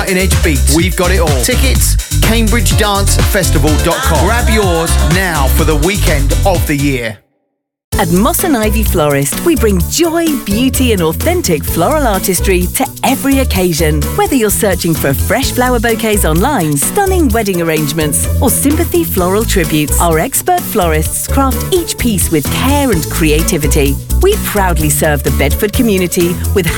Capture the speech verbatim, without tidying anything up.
cutting edge beats. We've got it all. Tickets, cambridge dance festival dot com. Grab yours now for the weekend of the year. At Moss and Ivy Florist, we bring joy, beauty and authentic floral artistry to every occasion. Whether you're searching for fresh flower bouquets online, stunning wedding arrangements or sympathy floral tributes, our expert florists craft each piece with care and creativity. We proudly serve the Bedford community with